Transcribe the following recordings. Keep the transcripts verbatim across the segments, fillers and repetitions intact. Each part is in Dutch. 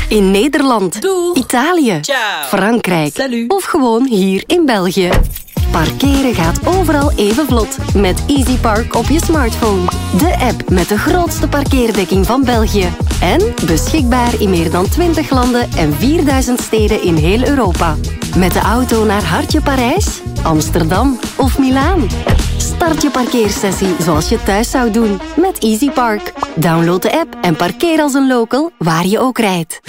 In Nederland, Doeg. Italië, Ciao. Frankrijk Salut. of gewoon hier in België. Parkeren gaat overal even vlot met EasyPark op je smartphone. De app met de grootste parkeerdekking van België. En beschikbaar in meer dan twintig landen en vierduizend steden in heel Europa. Met de auto naar Hartje Parijs, Amsterdam of Milaan. Start je parkeersessie zoals je thuis zou doen met EasyPark. Download de app en parkeer als een local waar je ook rijdt.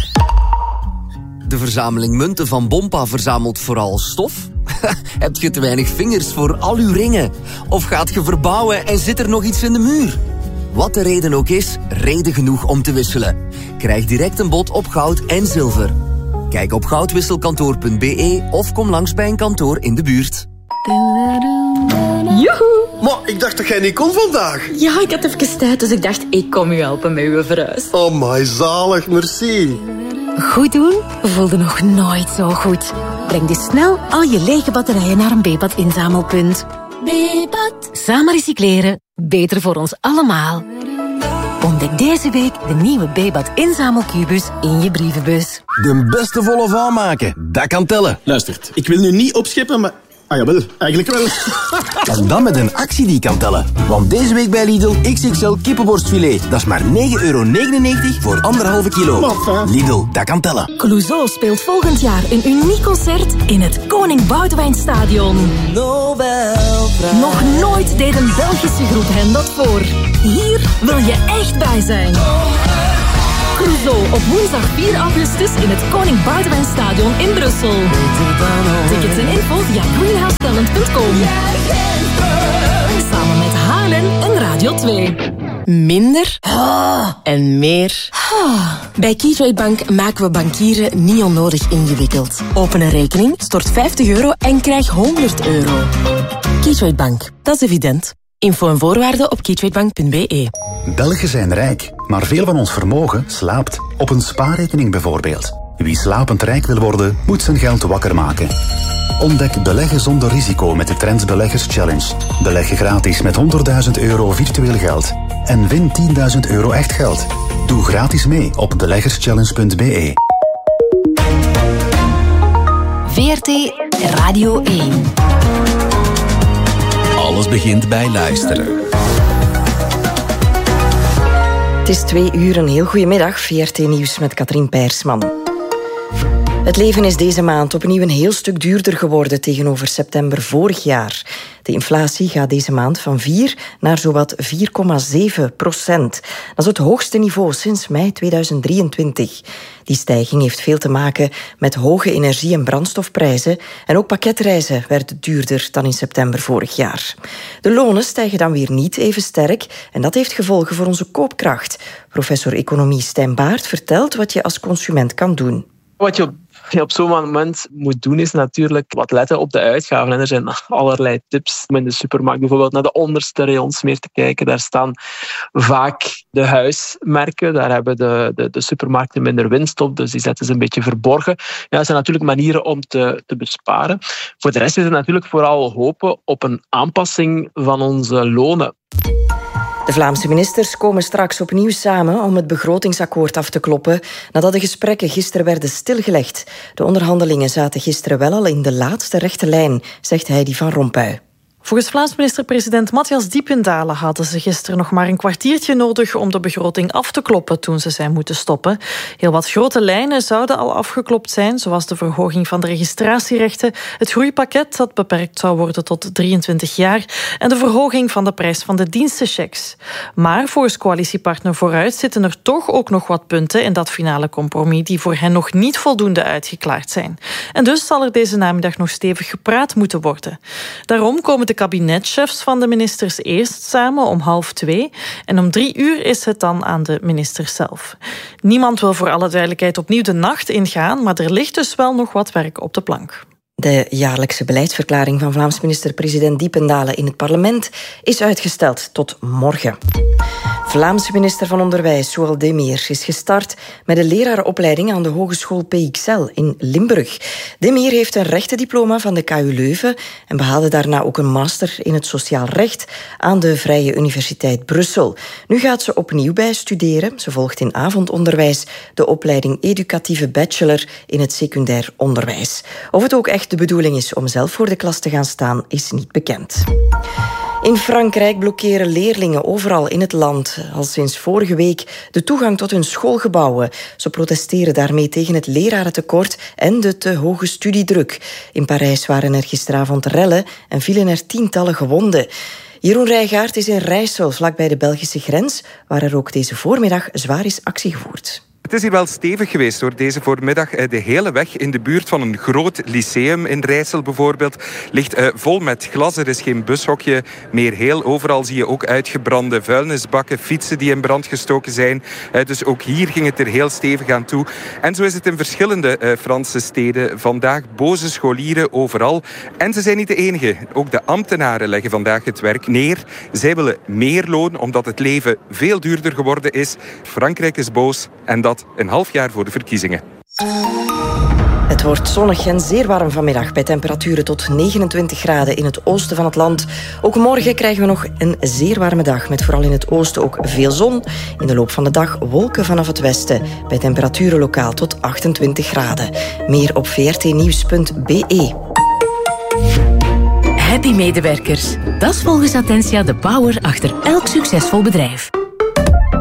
De verzameling munten van Bompa verzamelt vooral stof? Heb je te weinig vingers voor al uw ringen? Of gaat je verbouwen en zit er nog iets in de muur? Wat de reden ook is, reden genoeg om te wisselen. Krijg direct een bod op goud en zilver. Kijk op goudwisselkantoor punt b e of kom langs bij een kantoor in de buurt. Joehoe! Maar ik dacht dat jij niet kon vandaag. Ja, ik had even tijd, dus ik dacht, ik kom u helpen met uw verhuis. Oh my, zalig, merci. Goed doen voelde nog nooit zo goed. Breng dus snel al je lege batterijen naar een Bebat inzamelpunt. Bebat. Samen recycleren, beter voor ons allemaal. Ontdek deze week de nieuwe Bebat inzamelkubus in je brievenbus. De beste volle van maken, dat kan tellen. Luistert, ik wil nu niet opscheppen, maar... Ah jawel, eigenlijk wel. En dan met een actie die kan tellen. Want deze week bij Lidl X X L kippenborstfilet. Dat is maar negen euro negenennegentig voor anderhalve kilo. Maffa. Lidl, dat kan tellen. Clouseau speelt volgend jaar een uniek concert in het Koning Boudewijnstadion. Nog nooit deed een Belgische groep hen dat voor. Hier wil je echt bij zijn. Clouseau op woensdag vier augustus in het Koning Boudewijnstadion in Brussel. Tickets en info via greenhouse talent punt com. Samen met Haarlem en Radio twee. Minder en meer. Bij Keytrade Bank maken we bankieren niet onnodig ingewikkeld. Open een rekening, stort vijftig euro en krijg honderd euro. Keytrade Bank, dat is evident. Info en voorwaarden op keytradebank punt b e. Belgen zijn rijk, maar veel van ons vermogen slaapt. Op een spaarrekening bijvoorbeeld. Wie slapend rijk wil worden, moet zijn geld wakker maken. Ontdek beleggen zonder risico met de Trends Beleggers Challenge. Beleggen gratis met honderdduizend euro virtueel geld. En win tienduizend euro echt geld. Doe gratis mee op beleggerschallenge punt b e. V R T Radio één. Alles begint bij luisteren. Het is twee uur, een heel goede middag. V R T Nieuws met Katrien Peirsman. Het leven is deze maand opnieuw een heel stuk duurder geworden tegenover september vorig jaar. De inflatie gaat deze maand van vier naar zowat vier komma zeven procent. Dat is het hoogste niveau sinds mei tweeduizend drieëntwintig. Die stijging heeft veel te maken met hoge energie- en brandstofprijzen. En ook pakketreizen werden duurder dan in september vorig jaar. De lonen stijgen dan weer niet even sterk. En dat heeft gevolgen voor onze koopkracht. Professor economie Stijn Baert vertelt wat je als consument kan doen. Wat je op, op zo'n moment moet doen, is natuurlijk wat letten op de uitgaven. En er zijn allerlei tips om in de supermarkt bijvoorbeeld naar de onderste rayons meer te kijken. Daar staan vaak de huismerken. Daar hebben de, de, de supermarkten minder winst op, dus die zetten ze een beetje verborgen. Ja, dat zijn natuurlijk manieren om te, te besparen. Voor de rest is het natuurlijk vooral hopen op een aanpassing van onze lonen. De Vlaamse ministers komen straks opnieuw samen om het begrotingsakkoord af te kloppen nadat de gesprekken gisteren werden stilgelegd. De onderhandelingen zaten gisteren wel al in de laatste rechte lijn, zegt Heidi van Rompuy. Volgens Vlaams minister-president Matthias Diependalen hadden ze gisteren nog maar een kwartiertje nodig om de begroting af te kloppen toen ze zijn moeten stoppen. Heel wat grote lijnen zouden al afgeklopt zijn, zoals de verhoging van de registratierechten, het groeipakket dat beperkt zou worden tot drieëntwintig jaar en de verhoging van de prijs van de dienstenchecks. Maar volgens coalitiepartner Vooruit zitten er toch ook nog wat punten in dat finale compromis die voor hen nog niet voldoende uitgeklaard zijn. En dus zal er deze namiddag nog stevig gepraat moeten worden. Daarom komen de De kabinetchefs van de ministers eerst samen om half twee. En om drie uur is het dan aan de ministers zelf. Niemand wil voor alle duidelijkheid opnieuw de nacht ingaan, maar er ligt dus wel nog wat werk op de plank. De jaarlijkse beleidsverklaring van Vlaams minister-president Diependalen in het parlement is uitgesteld tot morgen. Vlaamse minister van Onderwijs, Joël Demeer, is gestart met de lerarenopleiding aan de Hogeschool P X L in Limburg. Demeer heeft een rechtendiploma van de K U Leuven en behaalde daarna ook een master in het sociaal recht aan de Vrije Universiteit Brussel. Nu gaat ze opnieuw bijstuderen. Ze volgt in avondonderwijs de opleiding educatieve bachelor in het secundair onderwijs. Of het ook echt de bedoeling is om zelf voor de klas te gaan staan, is niet bekend. In Frankrijk blokkeren leerlingen overal in het land al sinds vorige week de toegang tot hun schoolgebouwen. Ze protesteren daarmee tegen het lerarentekort en de te hoge studiedruk. In Parijs waren er gisteravond rellen en vielen er tientallen gewonden. Jeroen Rijgaard is in Rijssel, vlakbij de Belgische grens, waar er ook deze voormiddag zwaar is actie gevoerd. Het is hier wel stevig geweest hoor, deze voormiddag. De hele weg in de buurt van een groot lyceum in Rijssel bijvoorbeeld ligt uh, vol met glas. Er is geen bushokje meer heel. Overal zie je ook uitgebrande vuilnisbakken, fietsen die in brand gestoken zijn. Uh, dus ook hier ging het er heel stevig aan toe. En zo is het in verschillende uh, Franse steden vandaag. Boze scholieren overal. En ze zijn niet de enige. Ook de ambtenaren leggen vandaag het werk neer. Zij willen meer loon, omdat het leven veel duurder geworden is. Frankrijk is boos en dat een half jaar voor de verkiezingen. Het wordt zonnig en zeer warm vanmiddag bij temperaturen tot negenentwintig graden in het oosten van het land. Ook morgen krijgen we nog een zeer warme dag met vooral in het oosten ook veel zon. In de loop van de dag wolken vanaf het westen bij temperaturen lokaal tot achtentwintig graden. Meer op v r t nieuws punt b e. Happy medewerkers. Dat is volgens Attentia de power achter elk succesvol bedrijf.